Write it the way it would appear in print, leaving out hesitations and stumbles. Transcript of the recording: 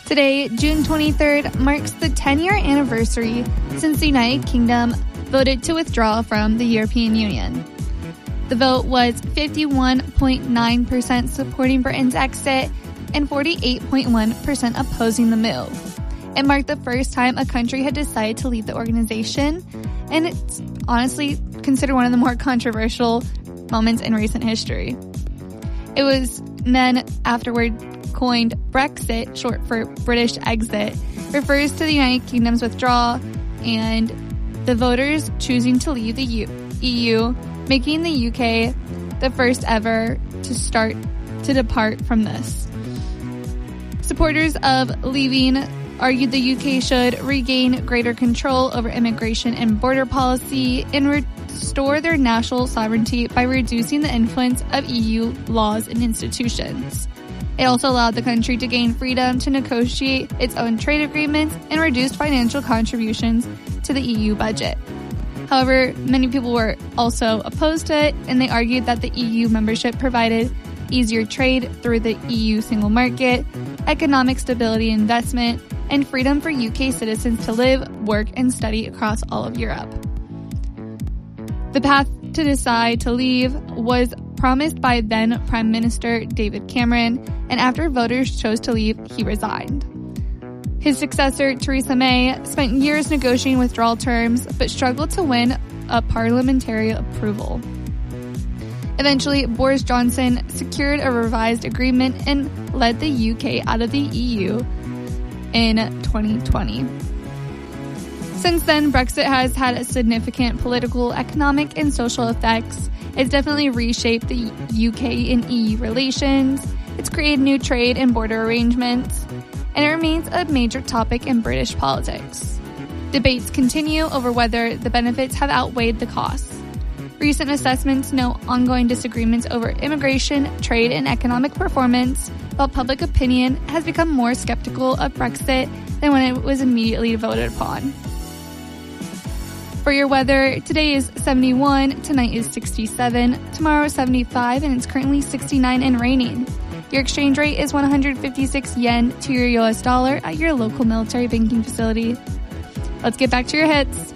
Today, June 23rd, marks the 10-year anniversary since the United Kingdom voted to withdraw from the European Union. The vote was 51.9% supporting Britain's exit and 48.1% opposing the move. It marked the first time a country had decided to leave the organization, and it's honestly considered one of the more controversial moments in recent history. It was then afterward coined Brexit, short for British exit, refers to the United Kingdom's withdrawal and the voters choosing to leave the EU, making the UK the first ever to depart from this. Supporters of leaving argued the UK should regain greater control over immigration and border policy and restore their national sovereignty by reducing the influence of EU laws and institutions. It also allowed the country to gain freedom to negotiate its own trade agreements and reduced financial contributions to the EU budget. However, many people were also opposed to it, and they argued that the EU membership provided easier trade through the EU single market, economic stability and investment, and freedom for UK citizens to live, work, and study across all of Europe. The path to decide to leave was promised by then Prime Minister David Cameron, and after voters chose to leave, he resigned. His successor, Theresa May, spent years negotiating withdrawal terms, but struggled to win a parliamentary approval. Eventually, Boris Johnson secured a revised agreement and led the UK out of the EU in 2020. Since then, Brexit has had a significant political, economic, and social effects. It's definitely reshaped the UK and EU relations. It's created new trade and border arrangements, and it remains a major topic in British politics. Debates continue over whether the benefits have outweighed the costs. Recent assessments note ongoing disagreements over immigration, trade, and economic performance, while public opinion has become more skeptical of Brexit than when it was immediately voted upon. For your weather, today is 71, tonight is 67, tomorrow 75, and it's currently 69 and raining. Your exchange rate is 156 yen to your US dollar at your local military banking facility. Let's get back to your hits.